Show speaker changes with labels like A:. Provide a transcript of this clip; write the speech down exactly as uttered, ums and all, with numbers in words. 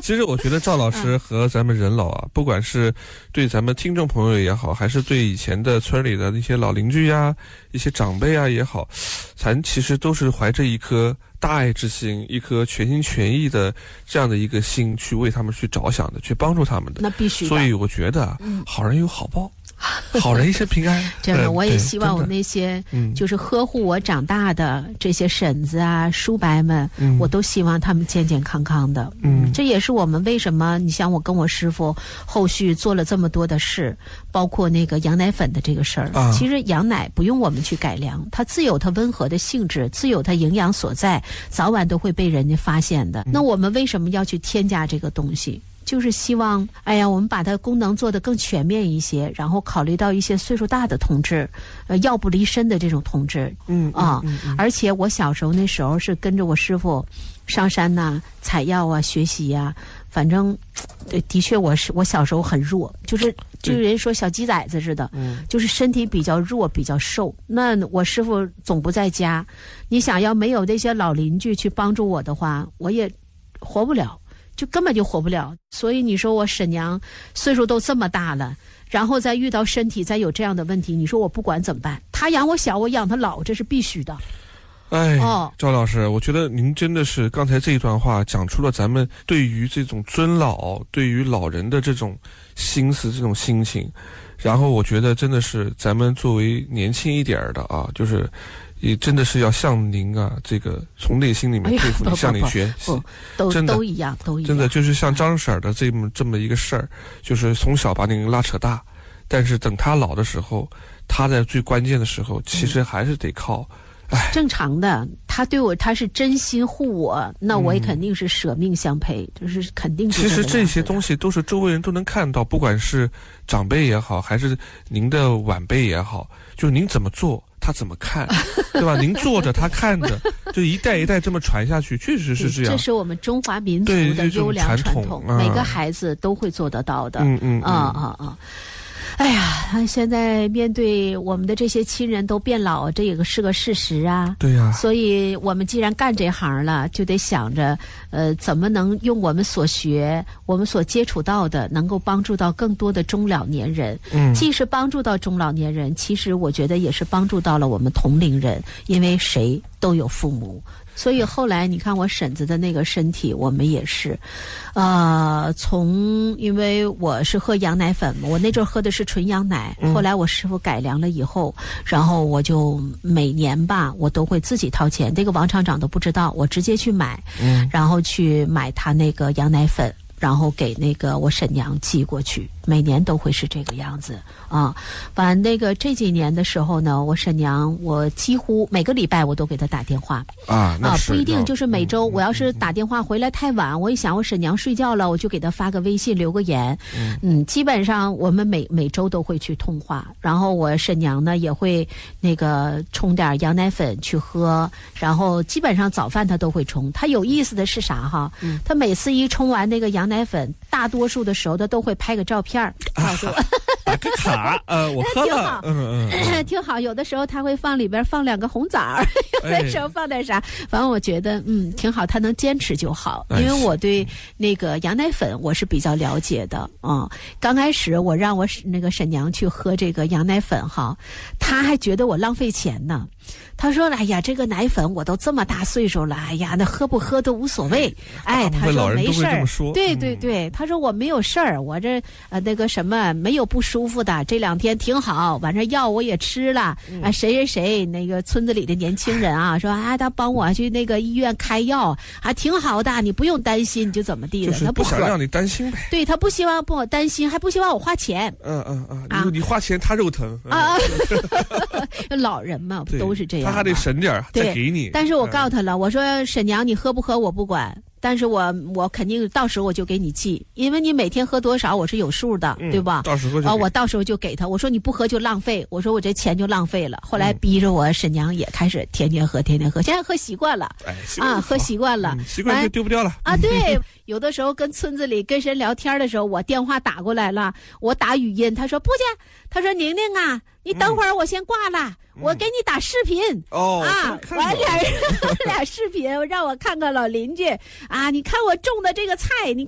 A: 其实我觉得赵老师和咱们人老啊，不管是对咱们听众朋友也好，还是对以前的村里的那些老邻居呀、一些长辈啊也好，咱其实都是怀着一颗大爱之心，一颗全心全意的这样的一个心去为他们去着想的，去帮助他们的。
B: 那必须的。
A: 所以我觉得啊，嗯、好人有好报。好人一生平安。
B: 真的，我也希望我那些就是呵护我长大的这些婶子啊、叔伯们，嗯、我都希望他们健健康康的。嗯，这也是我们为什么你像我跟我师傅后续做了这么多的事，包括那个羊奶粉的这个事儿。啊、其实羊奶不用我们去改良，它自有它温和的性质，自有它营养所在，早晚都会被人家发现的。嗯、那我们为什么要去添加这个东西？就是希望，哎呀，我们把它功能做得更全面一些，然后考虑到一些岁数大的同志，呃，药不离身的这种同志，嗯啊，嗯嗯嗯、而且我小时候那时候是跟着我师傅上山呐、啊、采药啊、学习呀、啊，反正，对，的确我是我小时候很弱，就是就是人说小鸡崽子似的，嗯，就是身体比较弱、比较瘦。那我师傅总不在家，你想要没有那些老邻居去帮助我的话，我也活不了。就根本就活不了，所以你说我婶娘岁数都这么大了，然后再遇到身体再有这样的问题，你说我不管怎么办？她养我小，我养她老，这是必须的。
A: 哎，哦，赵老师，我觉得您真的是刚才这一段话讲出了咱们对于这种尊老、对于老人的这种心思、这种心情。然后我觉得真的是咱们作为年轻一点的啊，就是也真的是要向您啊，这个从内心里面佩服你，向你学习，
B: 都
A: 真的
B: 都一样，都一样。
A: 真的就是像张婶的这么这么一个事儿，就是从小把您拉扯大，但是等他老的时候，他在最关键的时候，其实还是得靠。哎，
B: 正常的，他对我他是真心护我，那我也肯定是舍命相陪，嗯、就是肯定是。
A: 其实这些东西都是周围人都能看到，不管是长辈也好，还是您的晚辈也好，就是您怎么做，他怎么看，对吧？您做着，他看着，就一代一代这么传下去，确实是这样。
B: 这是我们中华民族的优良传统，
A: 啊、
B: 每个孩子都会做得到的。
A: 嗯嗯
B: 啊啊啊！哎呀，现在面对我们的这些亲人都变老，这也个是个事实啊。
A: 对呀、啊。
B: 所以我们既然干这行了，就得想着，呃，怎么能用我们所学、我们所接触到的，能够帮助到更多的中老年人。嗯。既是帮助到中老年人，其实我觉得也是帮助到了我们同龄人，因为谁都有父母。所以后来你看我婶子的那个身体，我们也是，呃，从因为我是喝羊奶粉嘛，我那阵喝的是纯羊奶，后来我师傅改良了以后，然后我就每年吧，我都会自己掏钱，这个王厂长都不知道，我直接去买，嗯，然后去买他那个羊奶粉。然后给那个我婶娘寄过去，每年都会是这个样子啊。反正那个这几年的时候呢，我婶娘我几乎每个礼拜我都给她打电话
A: 啊，那是
B: 啊，不一定就是每周。嗯、我要是打电话回来太晚，嗯、我一想我婶娘睡觉了，我就给她发个微信留个言。嗯, 嗯，基本上我们每每周都会去通话，然后我婶娘呢也会那个冲点羊奶粉去喝，然后基本上早饭她都会冲。她有意思的是啥哈？嗯，她每次一冲完那个羊奶粉，大多数的时候他都会拍个照片告诉我，啊、
A: 打个卡，呃，我喝了，
B: 嗯嗯，挺好。有的时候他会放里边放两个红枣儿，有的时候放点啥，反正我觉得嗯挺好，他能坚持就好。因为我对那个羊奶粉我是比较了解的啊、嗯。刚开始我让我那个婶娘去喝这个羊奶粉哈，她还觉得我浪费钱呢。他说：“哎呀，这个奶粉我都这么大岁数了，哎呀，那喝不喝都无所谓。哎，他说没事儿，对对对，他说我没有事儿，我这呃那个什么没有不舒服的，这两天挺好，晚上药我也吃了。啊，谁谁谁那个村子里的年轻人啊，说啊，他帮我去那个医院开药，还挺好的，你不用担心，你就怎么地的。
A: 他不想让你担心呗。
B: 对他不希望帮我担心，还不希望我花钱。
A: 嗯嗯嗯，啊，你花钱他肉疼
B: 啊，老人嘛都是这样。”
A: 他还得省点再给你，
B: 但是我告诉他了，我说婶娘你喝不喝我不管，但是我我肯定到时候我就给你寄，因为你每天喝多少我是有数的，嗯、对吧？
A: 到时候就
B: 啊，我到时候就给他。我说你不喝就浪费，我说我这钱就浪费了。后来逼着我婶娘也开始天天喝，天天喝，现在喝习惯了，
A: 哎、
B: 啊，喝习惯了，
A: 嗯、习惯就丢不掉了
B: 啊。对，有的时候跟村子里跟人聊天的时候，我电话打过来了，我打语音，他说不去，他说宁宁啊，你等会儿我先挂了。嗯我给你打视频
A: 哦
B: 啊，我俩俩视频，让我看看老邻居啊，你看我种的这个菜，你。